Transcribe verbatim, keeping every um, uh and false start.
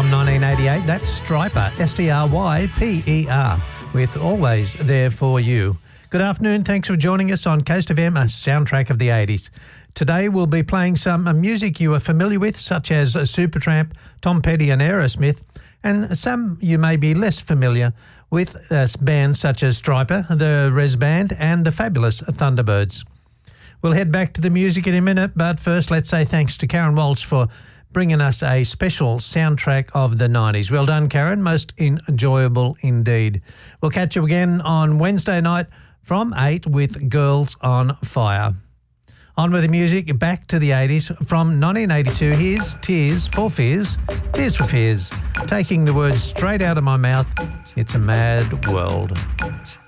from nineteen eighty-eight. That's Stryper, S T R Y P E R, with Always There For You. Good afternoon. Thanks for joining us on Coast F M, a soundtrack of the eighties. Today we'll be playing some music you are familiar with, such as Supertramp, Tom Petty and Aerosmith, and some you may be less familiar with, uh, bands such as Stryper, the Res Band and the Fabulous Thunderbirds. We'll head back to the music in a minute, but first let's say thanks to Karen Walsh for bringing us a special soundtrack of the nineties. Well done, Karen. Most enjoyable indeed. We'll catch you again on Wednesday night from eight with Girls on Fire. On with the music, back to the eighties. From nineteen eighty-two, here's Tears for Fears, Tears for Fears. Taking the words straight out of my mouth, it's a mad world.